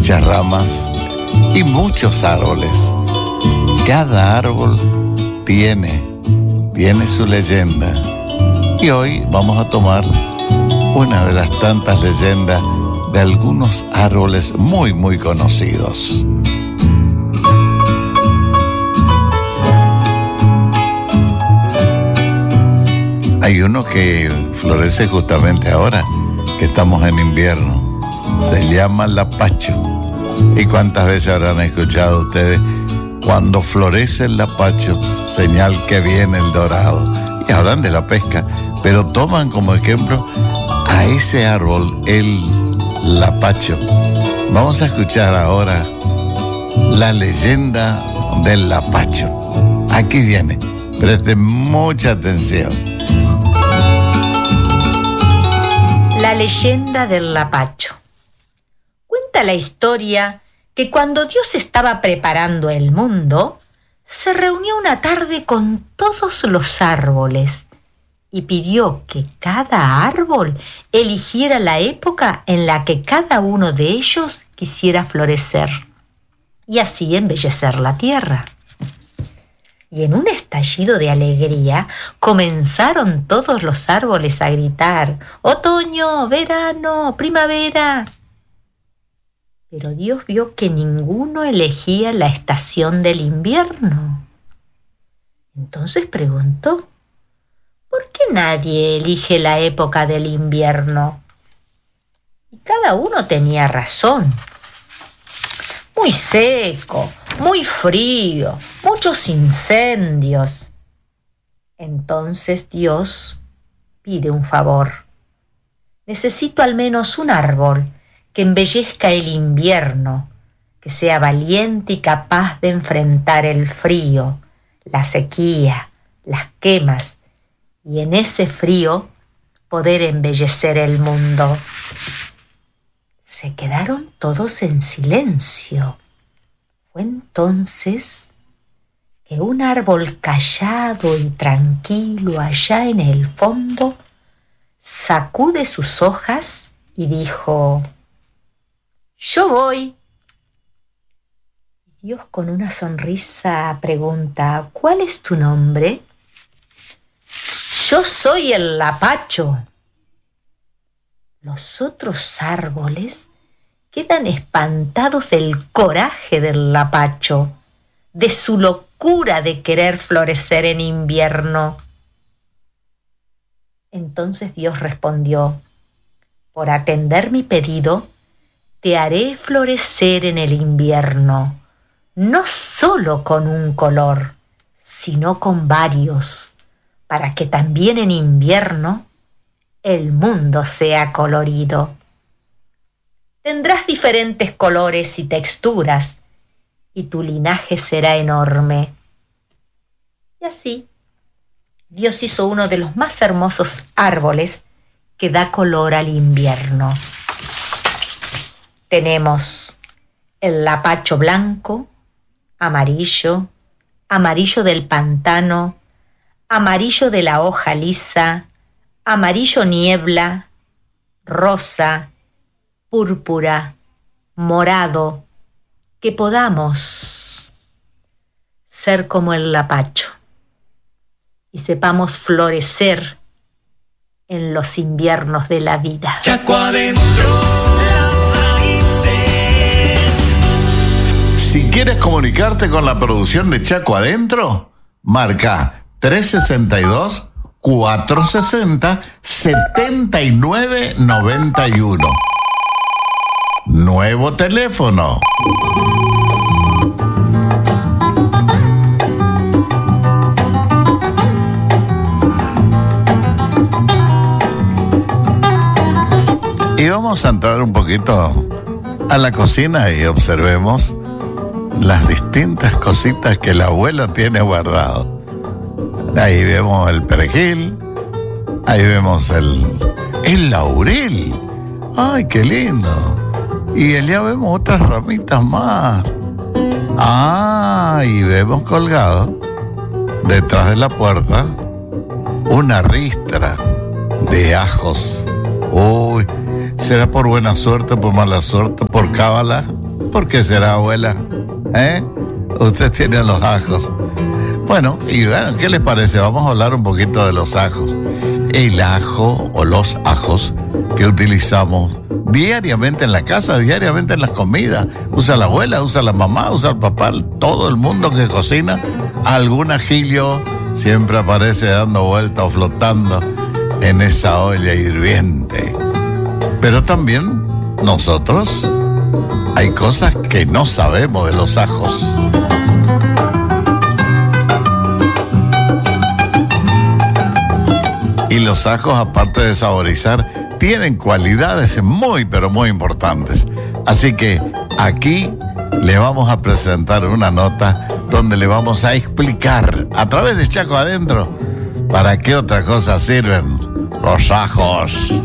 muchas ramas y muchos árboles. Cada árbol tiene su leyenda. Y hoy vamos a tomar una de las tantas leyendas de algunos árboles muy, muy conocidos. Hay uno que florece justamente ahora, que estamos en invierno. Se llama lapacho. ¿Y cuántas veces habrán escuchado ustedes? Cuando florece el lapacho, señal que viene el dorado. Y hablan de la pesca, pero toman como ejemplo a ese árbol, el lapacho. Vamos a escuchar ahora la leyenda del lapacho. Aquí viene, presten mucha atención. La leyenda del lapacho. Cuenta la historia que cuando Dios estaba preparando el mundo, se reunió una tarde con todos los árboles y pidió que cada árbol eligiera la época en la que cada uno de ellos quisiera florecer y así embellecer la tierra. Y en un estallido de alegría comenzaron todos los árboles a gritar: «¡Otoño, verano, primavera!». Pero Dios vio que ninguno elegía la estación del invierno. Entonces preguntó: ¿por qué nadie elige la época del invierno? Y cada uno tenía razón. Muy seco, muy frío, muchos incendios. Entonces Dios pide un favor. Necesito al menos un árbol que embellezca el invierno, que sea valiente y capaz de enfrentar el frío, la sequía, las quemas, y en ese frío poder embellecer el mundo. Se quedaron todos en silencio. Fue entonces que un árbol callado y tranquilo allá en el fondo sacude sus hojas y dijo: «Yo voy». Dios con una sonrisa pregunta: «¿Cuál es tu nombre?». «Yo soy el lapacho». Los otros árboles quedan espantados del coraje del lapacho, de su locura de querer florecer en invierno. Entonces Dios respondió: «Por atender mi pedido, te haré florecer en el invierno, no solo con un color, sino con varios, para que también en invierno el mundo sea colorido. Tendrás diferentes colores y texturas, y tu linaje será enorme». Y así, Dios hizo uno de los más hermosos árboles que da color al invierno. Tenemos el lapacho blanco, amarillo, amarillo del pantano, amarillo de la hoja lisa, amarillo niebla, rosa, púrpura, morado, que podamos ser como el lapacho y sepamos florecer en los inviernos de la vida. Chaco adentro, las raíces. Si quieres comunicarte con la producción de Chaco Adentro, marca 362-460-7991. Nuevo teléfono. Y vamos a entrar un poquito a la cocina y observemos las distintas cositas que la abuela tiene guardado. Ahí vemos el perejil, ahí vemos el laurel. ¡Ay, qué lindo! Y allá vemos otras ramitas más. Y vemos colgado, detrás de la puerta, una ristra de ajos. Uy, ¿será por buena suerte, por mala suerte, por cábala? ¿Por qué será, abuela? Usted tiene los ajos. Bueno, ¿qué les parece? Vamos a hablar un poquito de los ajos. El ajo o los ajos que utilizamos diariamente en la casa, diariamente en las comidas. Usa la abuela, usa la mamá, usa el papá, todo el mundo que cocina. Algún ajillo siempre aparece dando vuelta o flotando en esa olla hirviente. Pero también nosotros hay cosas que no sabemos de los ajos. Y los ajos, aparte de saborizar, tienen cualidades muy, pero muy importantes. Así que aquí le vamos a presentar una nota donde le vamos a explicar a través de Chaco Adentro para qué otra cosa sirven los ajos.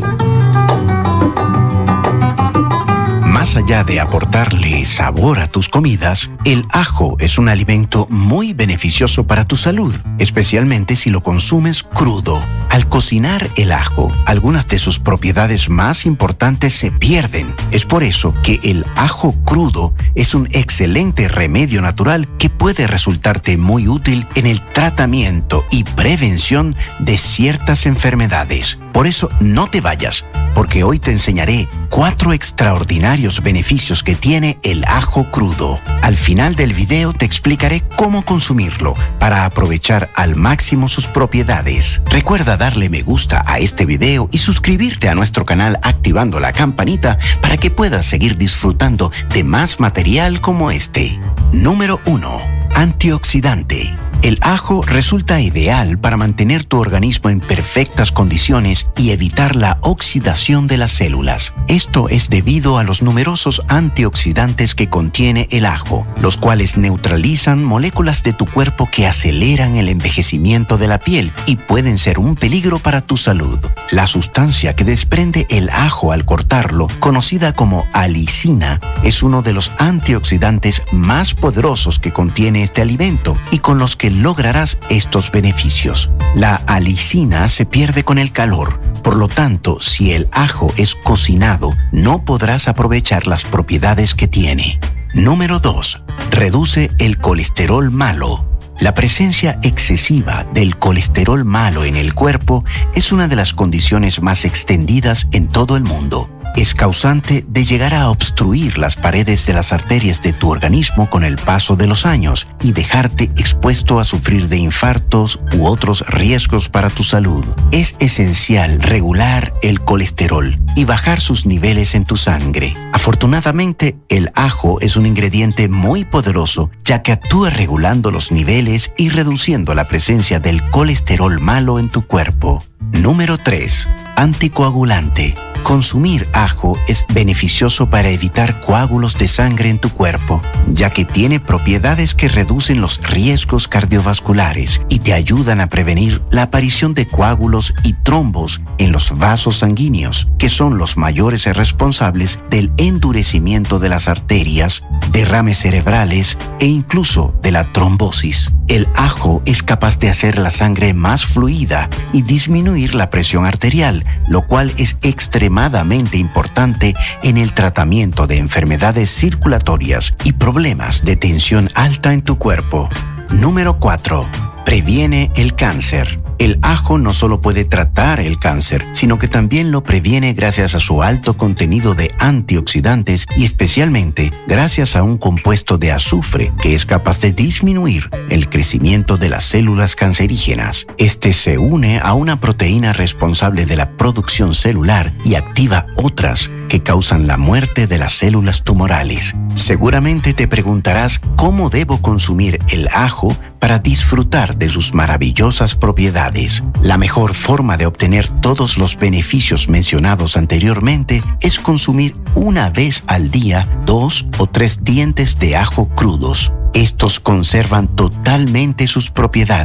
Más allá de aportarle sabor a tus comidas, el ajo es un alimento muy beneficioso para tu salud, especialmente si lo consumes crudo. Al cocinar el ajo, algunas de sus propiedades más importantes se pierden. Es por eso que el ajo crudo es un excelente remedio natural que puede resultarte muy útil en el tratamiento y prevención de ciertas enfermedades. Por eso no te vayas, porque hoy te enseñaré 4 extraordinarios beneficios que tiene el ajo crudo. Al final del video te explicaré cómo consumirlo para aprovechar al máximo sus propiedades. Recuerda darle me gusta a este video y suscribirte a nuestro canal activando la campanita para que puedas seguir disfrutando de más material como este. Número 1. Antioxidante. El ajo resulta ideal para mantener tu organismo en perfectas condiciones y evitar la oxidación de las células. Esto es debido a los numerosos antioxidantes que contiene el ajo, los cuales neutralizan moléculas de tu cuerpo que aceleran el envejecimiento de la piel y pueden ser un peligro para tu salud. La sustancia que desprende el ajo al cortarlo, conocida como alicina, es uno de los antioxidantes más poderosos que contiene este alimento y con los que lograrás estos beneficios. La alicina se pierde con el calor, por lo tanto, si el ajo es cocinado, no podrás aprovechar las propiedades que tiene. Número 2. Reduce el colesterol malo. La presencia excesiva del colesterol malo en el cuerpo es una de las condiciones más extendidas en todo el mundo. Es causante de llegar a obstruir las paredes de las arterias de tu organismo con el paso de los años y dejarte expuesto a sufrir de infartos u otros riesgos para tu salud. Es esencial regular el colesterol y bajar sus niveles en tu sangre. Afortunadamente, el ajo es un ingrediente muy poderoso ya que actúa regulando los niveles y reduciendo la presencia del colesterol malo en tu cuerpo. Número 3. Anticoagulante. Consumir ajo es beneficioso para evitar coágulos de sangre en tu cuerpo, ya que tiene propiedades que reducen los riesgos cardiovasculares y te ayudan a prevenir la aparición de coágulos y trombos en los vasos sanguíneos, que son los mayores responsables del endurecimiento de las arterias, derrames cerebrales e incluso de la trombosis. El ajo es capaz de hacer la sangre más fluida y disminuir la presión arterial, lo cual es extremadamente importante en el tratamiento de enfermedades circulatorias y problemas de tensión alta en tu cuerpo. Número 4. Previene el cáncer. El ajo no solo puede tratar el cáncer, sino que también lo previene gracias a su alto contenido de antioxidantes y especialmente gracias a un compuesto de azufre que es capaz de disminuir el crecimiento de las células cancerígenas. Este se une a una proteína responsable de la producción celular y activa otras que causan la muerte de las células tumorales. Seguramente te preguntarás cómo debo consumir el ajo para disfrutar de sus maravillosas propiedades. La mejor forma de obtener todos los beneficios mencionados anteriormente es consumir una vez al día 2 o 3 dientes de ajo crudos. Estos conservan totalmente sus propiedades.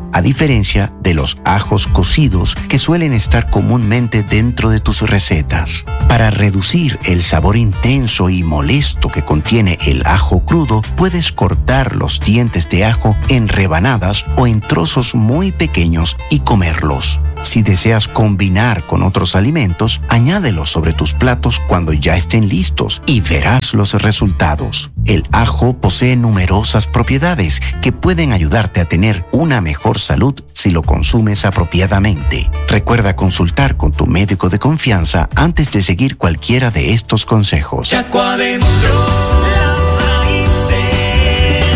a diferencia de los ajos cocidos que suelen estar comúnmente dentro de tus recetas. Para reducir el sabor intenso y molesto que contiene el ajo crudo, puedes cortar los dientes de ajo en rebanadas o en trozos muy pequeños y comerlos. Si deseas combinar con otros alimentos, añádelos sobre tus platos cuando ya estén listos y verás los resultados. El ajo posee numerosas propiedades que pueden ayudarte a tener una mejor salud si lo consumes apropiadamente. Recuerda consultar con tu médico de confianza antes de seguir cualquiera de estos consejos. Chaco adentro, las raíces.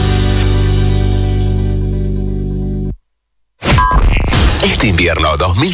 Este invierno 2020